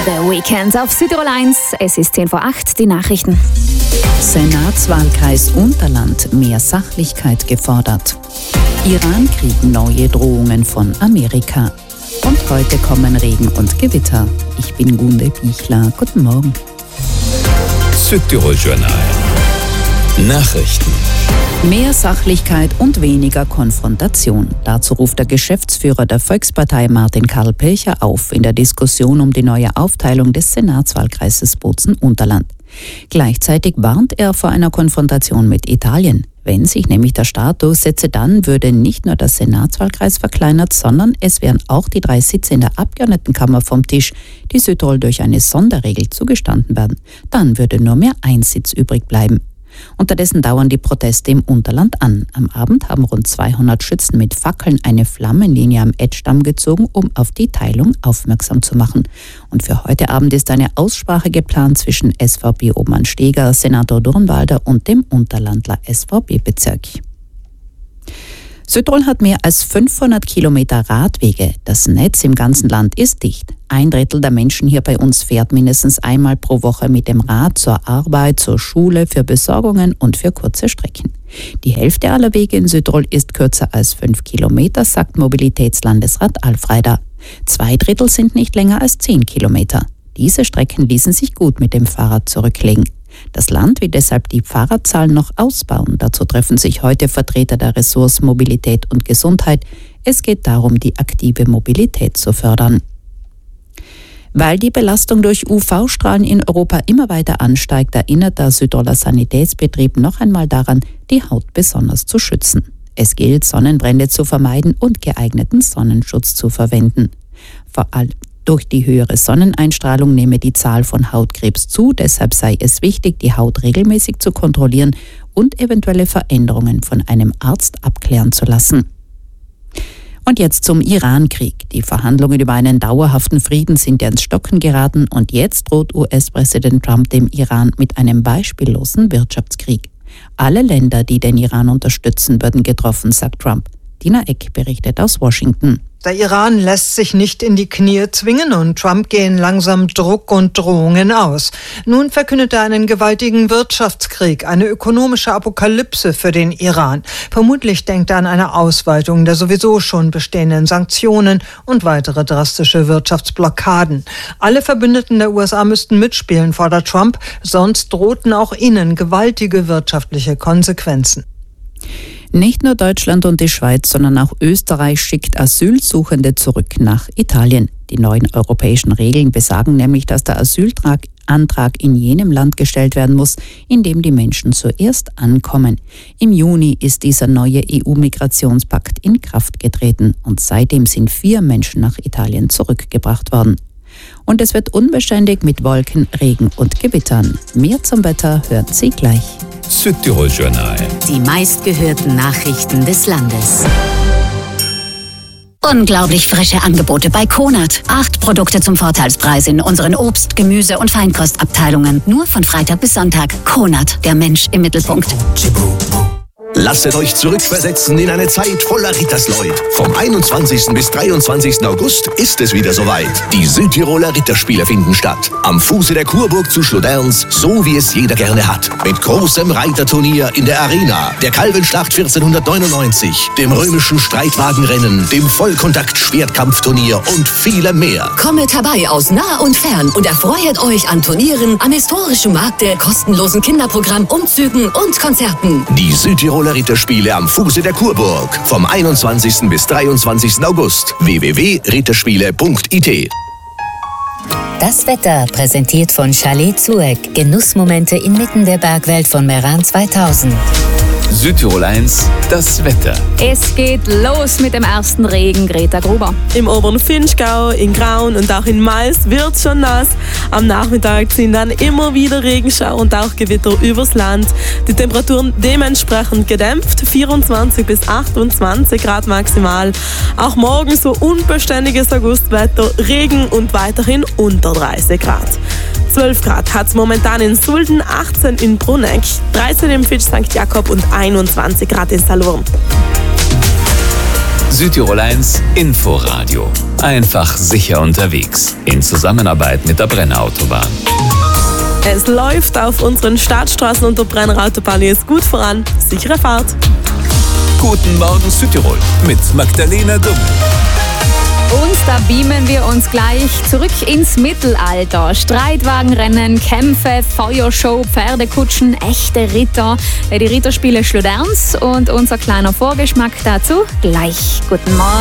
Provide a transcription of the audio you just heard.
The Weekend auf Südtirol 1. Es ist 7:10, die Nachrichten. Senatswahlkreis Unterland, mehr Sachlichkeit gefordert. Irankrieg, neue Drohungen von Amerika. Und heute kommen Regen und Gewitter. Ich bin Gunde Bichler. Guten Morgen. Südtirol Journal. Nachrichten. Mehr Sachlichkeit und weniger Konfrontation. Dazu ruft der Geschäftsführer der Volkspartei Martin Karl Pilcher auf in der Diskussion um die neue Aufteilung des Senatswahlkreises Bozen-Unterland. Gleichzeitig warnt er vor einer Konfrontation mit Italien. Wenn sich nämlich der Staat durchsetze, dann würde nicht nur der Senatswahlkreis verkleinert, sondern es wären auch die 3 Sitze in der Abgeordnetenkammer vom Tisch, die Südtirol durch eine Sonderregel zugestanden werden. Dann würde nur mehr ein Sitz übrig bleiben. Unterdessen dauern die Proteste im Unterland an. Am Abend haben rund 200 Schützen mit Fackeln eine Flammenlinie am Edstamm gezogen, um auf die Teilung aufmerksam zu machen. Und für heute Abend ist eine Aussprache geplant zwischen SVP-Obmann Steger, Senator Durnwalder und dem Unterlandler SVP-Bezirk. Südtirol hat mehr als 500 Kilometer Radwege. Das Netz im ganzen Land ist dicht. 1/3 der Menschen hier bei uns fährt mindestens einmal pro Woche mit dem Rad zur Arbeit, zur Schule, für Besorgungen und für kurze Strecken. Die Hälfte aller Wege in Südtirol ist kürzer als 5 Kilometer, sagt Mobilitätslandesrat Alfreider. 2/3 sind nicht länger als 10 Kilometer. Diese Strecken ließen sich gut mit dem Fahrrad zurücklegen. Das Land will deshalb die Fahrradzahlen noch ausbauen. Dazu treffen sich heute Vertreter der Ressorts Mobilität und Gesundheit. Es geht darum, die aktive Mobilität zu fördern. Weil die Belastung durch UV-Strahlen in Europa immer weiter ansteigt, erinnert der Südtiroler Sanitätsbetrieb noch einmal daran, die Haut besonders zu schützen. Es gilt, Sonnenbrände zu vermeiden und geeigneten Sonnenschutz zu verwenden. Vor allem durch die höhere Sonneneinstrahlung nehme die Zahl von Hautkrebs zu, deshalb sei es wichtig, die Haut regelmäßig zu kontrollieren und eventuelle Veränderungen von einem Arzt abklären zu lassen. Und jetzt zum Irankrieg. Die Verhandlungen über einen dauerhaften Frieden sind ja ins Stocken geraten und jetzt droht US-Präsident Trump dem Iran mit einem beispiellosen Wirtschaftskrieg. Alle Länder, die den Iran unterstützen, würden getroffen, sagt Trump. Dina Eck berichtet aus Washington. Der Iran lässt sich nicht in die Knie zwingen und Trump gehen langsam Druck und Drohungen aus. Nun verkündet er einen gewaltigen Wirtschaftskrieg, eine ökonomische Apokalypse für den Iran. Vermutlich denkt er an eine Ausweitung der sowieso schon bestehenden Sanktionen und weitere drastische Wirtschaftsblockaden. Alle Verbündeten der USA müssten mitspielen, fordert Trump, sonst drohten auch ihnen gewaltige wirtschaftliche Konsequenzen. Nicht nur Deutschland und die Schweiz, sondern auch Österreich schickt Asylsuchende zurück nach Italien. Die neuen europäischen Regeln besagen nämlich, dass der Asylantrag in jenem Land gestellt werden muss, in dem die Menschen zuerst ankommen. Im Juni ist dieser neue EU-Migrationspakt in Kraft getreten und seitdem sind 4 Menschen nach Italien zurückgebracht worden. Und es wird unbeständig mit Wolken, Regen und Gewittern. Mehr zum Wetter hört Sie gleich. Südtirol Journal. Die meistgehörten Nachrichten des Landes. Unglaublich frische Angebote bei Konad. 8 Produkte zum Vorteilspreis in unseren Obst-, Gemüse- und Feinkostabteilungen. Nur von Freitag bis Sonntag. Konad, der Mensch im Mittelpunkt. Lasset euch zurückversetzen in eine Zeit voller Rittersleut. Vom 21. bis 23. August ist es wieder soweit. Die Südtiroler Ritterspiele finden statt. Am Fuße der Kurburg zu Schloderns, so wie es jeder gerne hat. Mit großem Reiterturnier in der Arena, der Kalvenschlacht 1499, dem römischen Streitwagenrennen, dem Vollkontakt-Schwertkampfturnier und vielem mehr. Kommet herbei aus nah und fern und erfreut euch an Turnieren, am historischen Markte, kostenlosen Kinderprogramm, Umzügen und Konzerten. Die Südtiroler Ritterspiele am Fuße der Kurburg. Vom 21. bis 23. August. www.ritterspiele.it. Das Wetter präsentiert von Chalet Zueck. Genussmomente inmitten der Bergwelt von Meran 2000. Südtirol 1, das Wetter. Es geht los mit dem ersten Regen, Greta Gruber. Im oberen Vinschgau, in Graun und auch in Mais wird schon nass. Am Nachmittag ziehen dann immer wieder Regenschauer und auch Gewitter übers Land. Die Temperaturen dementsprechend gedämpft, 24 bis 28 Grad maximal. Auch morgen so unbeständiges Augustwetter, Regen und weiterhin unter 30 Grad. 12 Grad hat es momentan in Sulden, 18 in Bruneck, 13 im Fitsch St. Jakob und 21 Grad in Salurn. Südtirol 1 Inforadio. Einfach sicher unterwegs. In Zusammenarbeit mit der Brennerautobahn. Es läuft auf unseren Stadtstraßen und der Brennerautobahn jetzt gut voran. Sichere Fahrt. Guten Morgen Südtirol mit Magdalena Dumm. Und da beamen wir uns gleich zurück ins Mittelalter. Streitwagenrennen, Kämpfe, Feuershow, Pferdekutschen, echte Ritter. Die Ritterspiele Schloderns und unser kleiner Vorgeschmack dazu gleich. Guten Morgen.